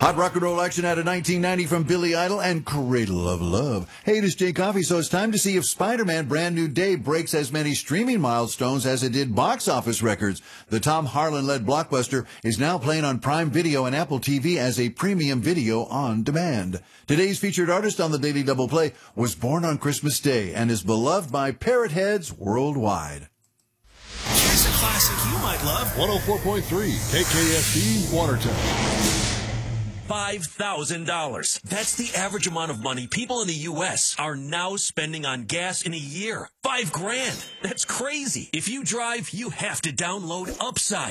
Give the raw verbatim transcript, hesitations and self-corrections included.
Hot rock and roll action out of nineteen ninety from Billy Idol and Cradle of Love. Hey, it is Jay Coffey, so it's time to see if Spider-Man Brand New Day breaks as many streaming milestones as it did box office records. The Tom Harlan-led blockbuster is now playing on Prime Video and Apple T V as a premium video on demand. Today's featured artist on the Daily Double Play was born on Christmas Day and is beloved by parrot heads worldwide. Here's a classic you might love. one oh four point three K K S D, Watertown. five thousand dollars. That's the average amount of money people in the U S are now spending on gas in a year. Five grand. That's crazy. If you drive, you have to download Upside.